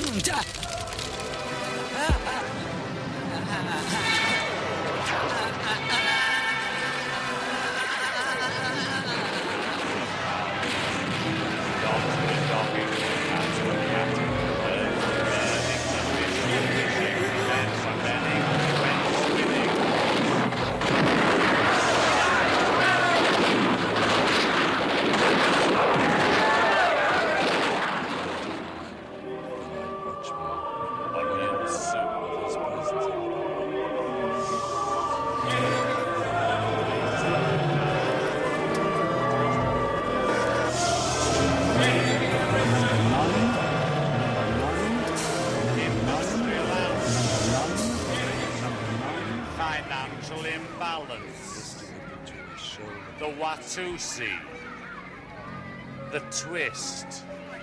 Financial imbalance. The Watusi. The twist.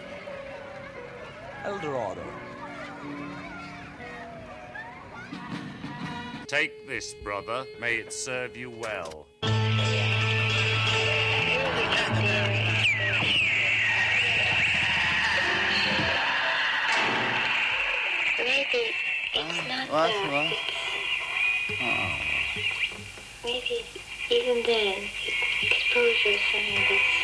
Eldorado. Take this, brother. May it serve you well. Maybe it's not that. Maybe even then, exposure is something that's